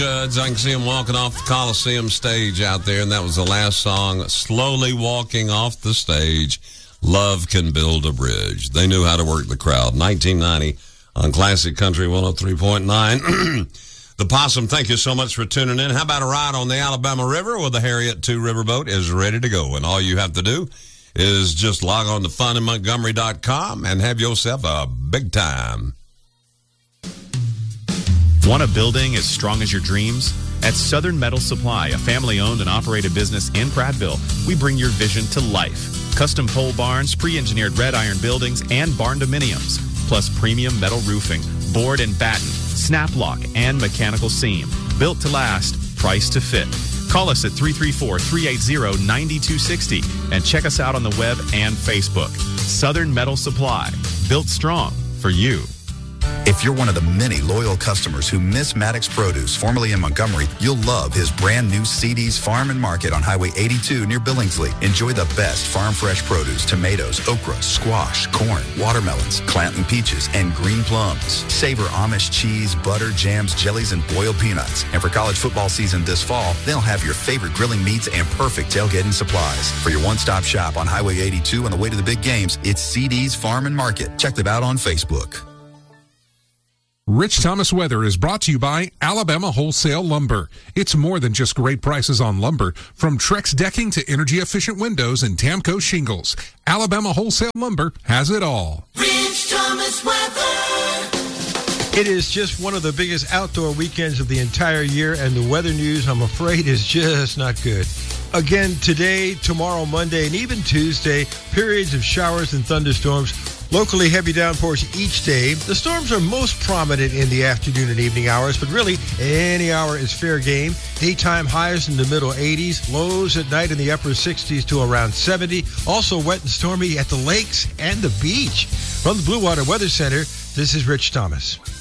Judge, I can see him walking off the Coliseum stage out there, and that was the last song, slowly walking off the stage. Love Can Build a Bridge. They knew how to work the crowd. 1990 on Classic Country 103.9. The Possum, thank you so much for tuning in. How about a ride on the Alabama River? Well, the Harriet II riverboat is ready to go, and all you have to do is just log on to funinmontgomery.com and have yourself a big time. Want a building as strong as your dreams? At Southern Metal Supply, a family-owned and operated business in Prattville, we bring your vision to life. Custom pole barns, pre-engineered red iron buildings, and barn dominiums, plus premium metal roofing, board and batten, snap lock, and mechanical seam. Built to last, priced to fit. Call us at 334-380-9260 and check us out on the web and Facebook. Southern Metal Supply, built strong for you. If you're one of the many loyal customers who miss Maddox Produce, formerly in Montgomery, you'll love his brand new CD's Farm and Market on Highway 82 near Billingsley. Enjoy the best farm fresh produce, tomatoes, okra, squash, corn, watermelons, Clanton peaches, and green plums. Savor Amish cheese, butter, jams, jellies, and boiled peanuts. And for college football season this fall, they'll have your favorite grilling meats and perfect tailgating supplies. For your one-stop shop on Highway 82 on the way to the big games, it's CD's Farm and Market. Check them out on Facebook. Rich Thomas Weather is brought to you by Alabama Wholesale Lumber. It's more than just great prices on lumber. From Trex decking to energy-efficient windows and Tamco shingles, Alabama Wholesale Lumber has it all. Rich Thomas Weather. It is just one of the biggest outdoor weekends of the entire year, and the weather news, I'm afraid, is just not good. Again, today, tomorrow, Monday, and even Tuesday, periods of showers and thunderstorms. Locally heavy downpours each day. The storms are most prominent in the afternoon and evening hours, but really any hour is fair game. Daytime highs in the middle 80s, lows at night in the upper 60s to around 70. Also wet and stormy at the lakes and the beach. From the Blue Water Weather Center, this is Rich Thomas.